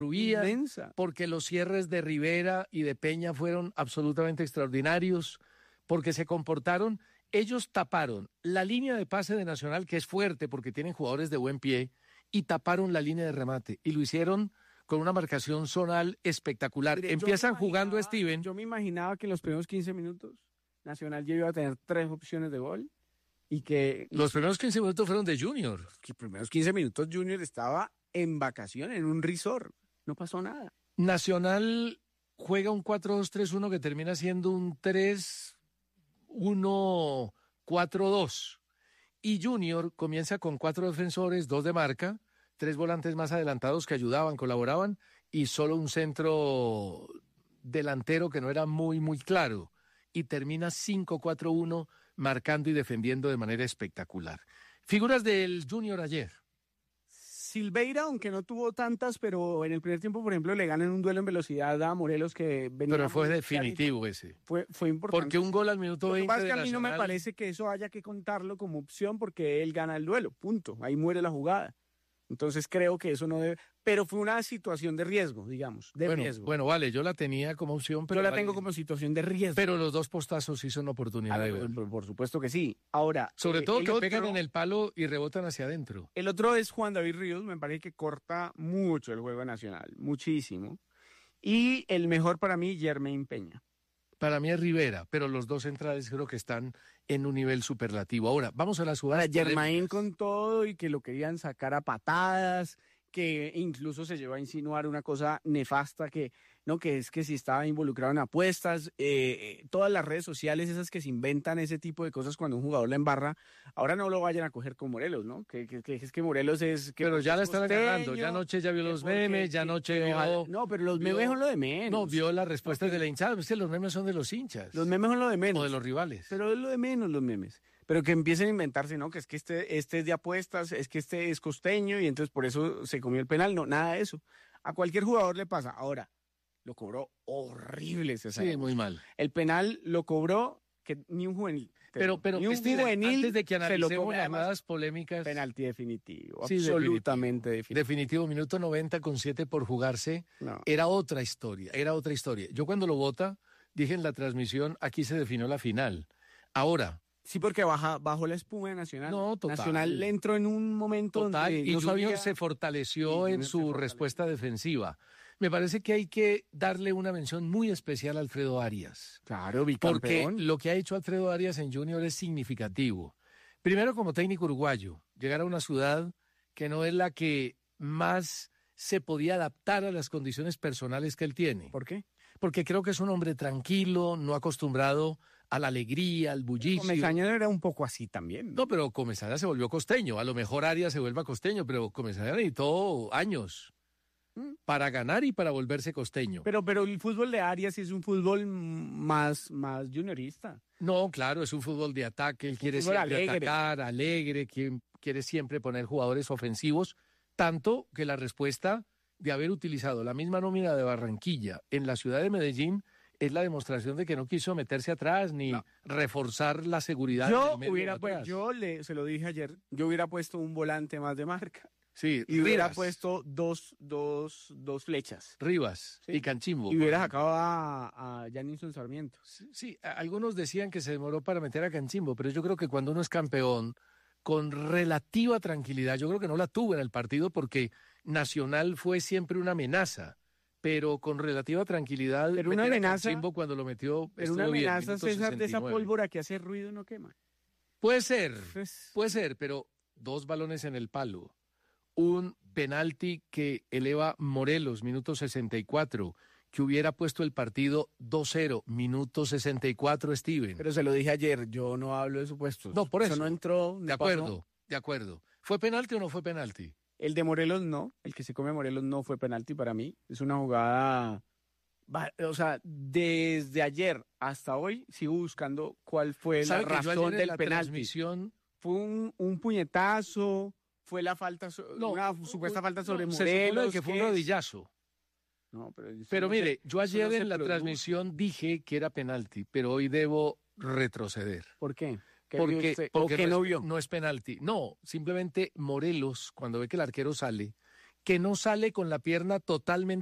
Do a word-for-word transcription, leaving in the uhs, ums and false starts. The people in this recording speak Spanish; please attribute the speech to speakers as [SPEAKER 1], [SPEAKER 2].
[SPEAKER 1] inmensa.
[SPEAKER 2] Porque los cierres de Rivera y de Peña fueron absolutamente extraordinarios, porque se comportaron, ellos taparon la línea de pase de Nacional, que es fuerte porque tienen jugadores de buen pie, y taparon la línea de remate, y lo hicieron con una marcación zonal espectacular.
[SPEAKER 1] Mire,
[SPEAKER 2] Empiezan jugando Steven.
[SPEAKER 1] Yo me imaginaba que en los primeros quince minutos Nacional ya iba a tener tres opciones de gol y que...
[SPEAKER 2] Los primeros quince minutos fueron de Junior.
[SPEAKER 1] Los primeros quince minutos Junior estaba en vacaciones, en un resort. No pasó nada.
[SPEAKER 2] Nacional juega un cuatro dos tres uno que termina siendo un tres uno cuatro dos. Y Junior comienza con cuatro defensores, dos de marca, tres volantes más adelantados que ayudaban, colaboraban, y solo un centro delantero que no era muy, muy claro. Y termina cinco cuatro uno marcando y defendiendo de manera espectacular. Figuras del Junior ayer.
[SPEAKER 1] Silveira, aunque no tuvo tantas, pero en el primer tiempo, por ejemplo, le ganan un duelo en velocidad a Morelos que venía...
[SPEAKER 2] Pero fue definitivo ese.
[SPEAKER 1] Fue, fue importante.
[SPEAKER 2] Porque un gol al minuto veinte.
[SPEAKER 1] Lo que pasa es que a mí
[SPEAKER 2] Nacional...
[SPEAKER 1] no me parece que eso haya que contarlo como opción porque él gana el duelo, punto. Ahí muere la jugada. Entonces creo que eso no debe... Pero fue una situación de riesgo, digamos, de
[SPEAKER 2] bueno,
[SPEAKER 1] riesgo.
[SPEAKER 2] Bueno, vale, yo la tenía como opción, pero...
[SPEAKER 1] Yo la
[SPEAKER 2] vale.
[SPEAKER 1] tengo como situación de riesgo.
[SPEAKER 2] Pero los dos postazos sí son oportunidad
[SPEAKER 1] ver,
[SPEAKER 2] de gol.
[SPEAKER 1] por, por supuesto que sí. Ahora...
[SPEAKER 2] Sobre
[SPEAKER 1] eh,
[SPEAKER 2] todo que
[SPEAKER 1] otro,
[SPEAKER 2] pegan en el palo y rebotan hacia adentro.
[SPEAKER 1] El otro es Juan David Ríos, me parece que corta mucho el juego nacional, muchísimo. Y el mejor para mí, Jermaine Peña.
[SPEAKER 2] Para mí es Rivera, pero los dos centrales creo que están en un nivel superlativo. Ahora, vamos a las jugadas.
[SPEAKER 1] Jermaine con todo y que lo querían sacar a patadas, que incluso se llevó a insinuar una cosa nefasta que no que es que si estaba involucrado en apuestas, eh, todas las redes sociales esas que se inventan ese tipo de cosas cuando un jugador la embarra, ahora no lo vayan a coger con Morelos, ¿no? Que, que, que es que Morelos es... Que
[SPEAKER 2] pero ya la están
[SPEAKER 1] costeño,
[SPEAKER 2] agarrando, ya anoche ya vio los
[SPEAKER 1] porque,
[SPEAKER 2] memes, ya anoche
[SPEAKER 1] que,
[SPEAKER 2] vio...
[SPEAKER 1] No, pero los
[SPEAKER 2] vio,
[SPEAKER 1] memes son lo de menos.
[SPEAKER 2] No, vio las respuestas okay. de la hinchada, es que los memes son de los hinchas.
[SPEAKER 1] Los memes son lo de menos.
[SPEAKER 2] O de los rivales.
[SPEAKER 1] Pero es lo de menos los memes. Pero que empiecen a inventarse, ¿no? Que es que este, este es de apuestas, es que este es costeño y entonces por eso se comió el penal. No, nada de eso. A cualquier jugador le pasa. Ahora, lo cobró horrible, César.
[SPEAKER 2] Sí, muy mal.
[SPEAKER 1] El penal lo cobró que ni un juvenil.
[SPEAKER 2] Pero, pero
[SPEAKER 1] ni un
[SPEAKER 2] Steven,
[SPEAKER 1] juvenil
[SPEAKER 2] antes de que analicemos
[SPEAKER 1] las
[SPEAKER 2] llamadas polémicas.
[SPEAKER 1] Penalti definitivo,
[SPEAKER 2] sí,
[SPEAKER 1] absolutamente definitivo.
[SPEAKER 2] Definitivo, minuto noventa con siete por jugarse.
[SPEAKER 1] No.
[SPEAKER 2] Era otra historia, era otra historia. Yo cuando lo vota, dije en la transmisión, aquí se definió la final. Ahora.
[SPEAKER 1] Sí, porque baja, bajó la espuma de Nacional.
[SPEAKER 2] No, total.
[SPEAKER 1] Nacional entró en un momento
[SPEAKER 2] total,
[SPEAKER 1] donde
[SPEAKER 2] y
[SPEAKER 1] no
[SPEAKER 2] Junior
[SPEAKER 1] sabía...
[SPEAKER 2] se fortaleció en su fortaleció. respuesta defensiva. Me parece que hay que darle una mención muy especial a Alfredo Arias.
[SPEAKER 1] Claro, bicampeón.
[SPEAKER 2] Porque lo que ha hecho Alfredo Arias en Junior es significativo. Primero, como técnico uruguayo, llegar a una ciudad que no es la que más se podía adaptar a las condiciones personales que él tiene.
[SPEAKER 1] ¿Por qué?
[SPEAKER 2] Porque creo que es un hombre tranquilo, no acostumbrado a la alegría, al bullicio.
[SPEAKER 1] Comesaña era un poco así también.
[SPEAKER 2] No, pero Comesaña se volvió costeño. A lo mejor Arias se vuelva costeño, pero Comesaña necesitó años ¿Mm? para ganar y para volverse costeño.
[SPEAKER 1] Pero, pero el fútbol de Arias es un fútbol más, más juniorista.
[SPEAKER 2] No, claro, es un fútbol de ataque. Él quiere siempre alegre. atacar, alegre, quiere, quiere siempre poner jugadores ofensivos. Tanto que la respuesta de haber utilizado la misma nómina de Barranquilla en la ciudad de Medellín es la demostración de que no quiso meterse atrás ni no. reforzar la seguridad.
[SPEAKER 1] Yo hubiera, pues, yo le, se lo dije ayer, yo hubiera puesto un volante más de marca.
[SPEAKER 2] Sí,
[SPEAKER 1] y hubiera Rivas. puesto dos, dos, dos flechas.
[SPEAKER 2] Rivas sí. y Canchimbo.
[SPEAKER 1] Y hubiera sacado a, a Janilson Sarmiento.
[SPEAKER 2] Sí, sí, algunos decían que se demoró para meter a Canchimbo, pero yo creo que cuando uno es campeón, con relativa tranquilidad, yo creo que no la tuvo en el partido porque Nacional fue siempre una amenaza, pero con relativa tranquilidad.
[SPEAKER 1] Pero una amenaza.
[SPEAKER 2] Cuando lo metió.
[SPEAKER 1] Pero una amenaza, César, de esa pólvora que hace ruido y no quema.
[SPEAKER 2] Puede ser, pues... puede ser, pero dos balones en el palo. Un penalti que eleva Morelos, minuto sesenta y cuatro, que hubiera puesto el partido dos cero, minuto sesenta y cuatro, Steven.
[SPEAKER 1] Pero se lo dije ayer, yo no hablo de supuestos.
[SPEAKER 2] No, por eso.
[SPEAKER 1] Eso no entró. No
[SPEAKER 2] de acuerdo,
[SPEAKER 1] pasó.
[SPEAKER 2] de acuerdo. ¿Fue penalti o no fue penalti?
[SPEAKER 1] El de Morelos no, el que se come a Morelos no fue penalti para mí. Es una jugada, o sea, desde ayer hasta hoy sigo buscando cuál fue la razón del penalti.
[SPEAKER 2] Transmisión...
[SPEAKER 1] Fue un, un puñetazo, fue la falta, no, una supuesta un, falta sobre
[SPEAKER 2] no,
[SPEAKER 1] Morelos.
[SPEAKER 2] Se que fue un rodillazo.
[SPEAKER 1] No, pero
[SPEAKER 2] pero
[SPEAKER 1] no
[SPEAKER 2] mire,
[SPEAKER 1] se,
[SPEAKER 2] yo ayer
[SPEAKER 1] no
[SPEAKER 2] en la transmisión dije que era penalti, pero hoy debo retroceder.
[SPEAKER 1] ¿Por qué? ¿Qué
[SPEAKER 2] porque
[SPEAKER 1] usted,
[SPEAKER 2] porque
[SPEAKER 1] ¿o qué
[SPEAKER 2] no,
[SPEAKER 1] no
[SPEAKER 2] vio? No es penalti. No, simplemente Morelos, cuando ve que el arquero sale que no sale con la pierna totalmente